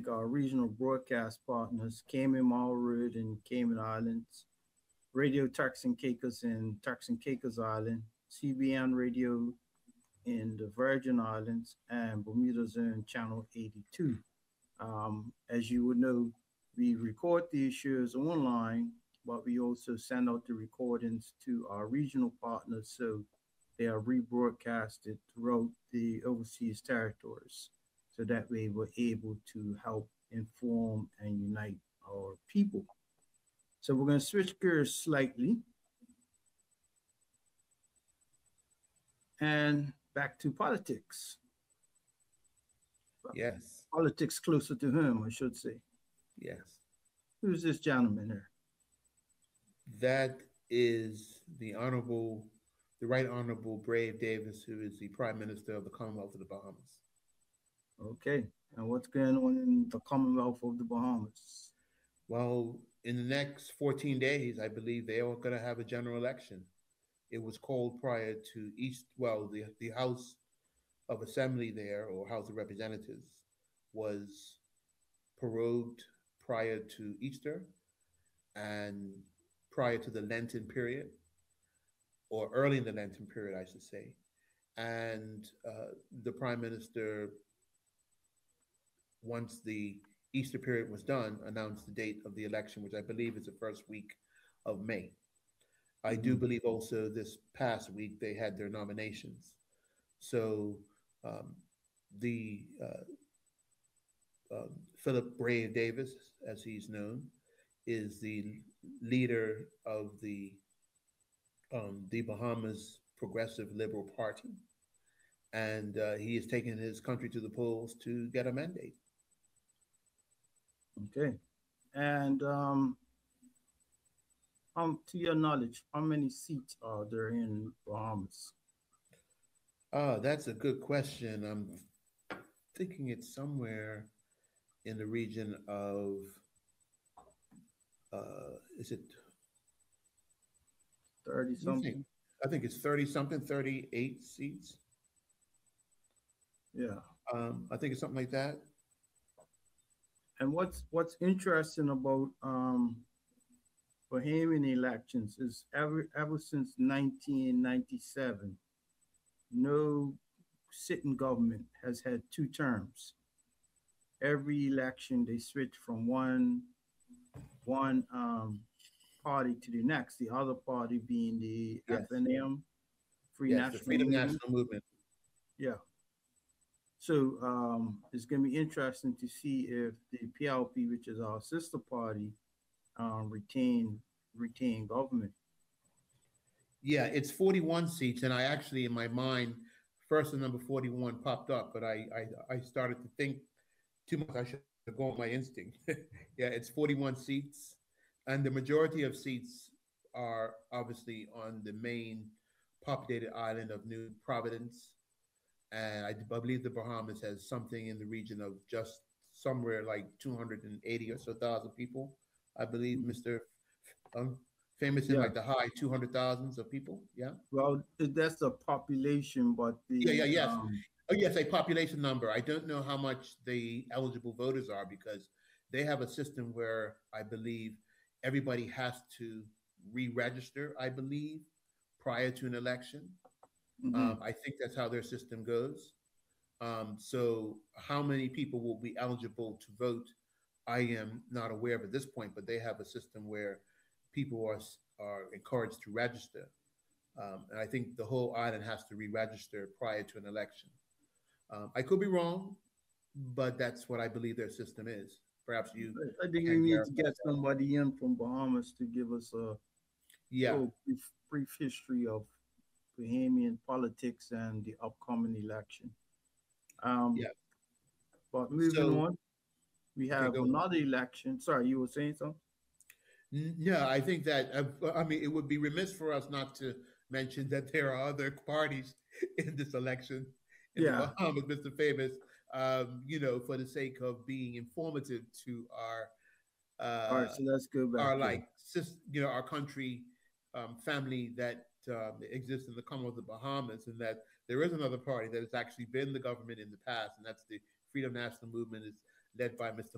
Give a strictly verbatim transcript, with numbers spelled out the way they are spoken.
our regional broadcast partners, Cayman Mauritius and Cayman Islands, Radio Turks and Caicos in Turks and Caicos Island, C B N Radio in the Virgin Islands, and Bermuda's Own Channel eighty-two. Um, as you would know, we record these shows online, but we also send out the recordings to our regional partners so they are rebroadcasted throughout the overseas territories. So that way we're able to help inform and unite our people. So we're going to switch gears slightly and back to politics. Yes. Politics closer to home, I should say. Yes. Who's this gentleman here? That is the Honorable, the Right Honorable Brave Davis, who is the Prime Minister of the Commonwealth of the Bahamas. Okay. And what's going on in the Commonwealth of the Bahamas? Well, in the next fourteen days, I believe they are going to have a general election. It was called prior to East, well, the, the House of Assembly there, or House of Representatives, was prorogued prior to Easter and prior to the Lenten period, or early in the Lenten period, I should say. And uh, the Prime Minister, once the Easter period was done, announced the date of the election, which I believe is the first week of May. I do believe also this past week they had their nominations. So um, the uh, uh, Philip Brave Davis, as he's known, is the leader of the um, the Bahamas Progressive Liberal Party, and uh, he is taking his country to the polls to get a mandate. Okay, and um, um, to your knowledge, how many seats are there in Bahamas? Ah, that's a good question. I'm thinking it's somewhere in the region of, uh, is it thirty something? I think it's thirty something, thirty-eight seats. Yeah. Um, I think it's something like that. And what's what's interesting about um, Bahamian elections is ever ever since nineteen ninety-seven, no sitting government has had two terms. Every election they switch from one one um, party to the next. The other party being the Yes. F N M, Free Yes, National the Freedom Movement. National Movement. Yeah. So um, it's going to be interesting to see if the P L P, which is our sister party, um, retain retain government. Yeah, it's forty-one seats, and I actually, in my mind, first the number forty-one popped up, but I I, I started to think too much. I should go on my instinct. Yeah, it's forty-one seats, and the majority of seats are obviously on the main populated island of New Providence. And I believe the Bahamas has something in the region of just somewhere like two hundred eighty or so thousand people. I believe Mister Um, famous in Yeah. like the high two hundred thousands of people. Yeah. Well, that's the population, but the Yeah, yeah, yes. um, Oh, yes, a population number. I don't know how much the eligible voters are because they have a system where I believe everybody has to re-register, I believe, prior to an election. mhm. Um, I think that's how their system goes. Um, so how many people will be eligible to vote? I am not aware of at this point, but they have a system where people are are encouraged to register. Um, and I think the whole island has to re-register prior to an election. Um, I could be wrong, but that's what I believe their system is. Perhaps you I think we can need to verify get that. somebody in from Bahamas to give us a Yeah, little brief, brief history of Bahamian politics and the upcoming election. Um, yeah. but moving So, on, we okay, have go. another election. Sorry, you were saying something? N- No, I think that, uh, I mean, it would be remiss for us not to mention that there are other parties in this election in the Yeah. Bahamas, Mister Famous, um, you know, for the sake of being informative to our, All right, uh, so let's go back our here. like, sis, you know, our country um, family that um, exists in the Commonwealth of the Bahamas, and that there is another party that has actually been the government in the past, and that's the Freedom National Movement, is led by Mister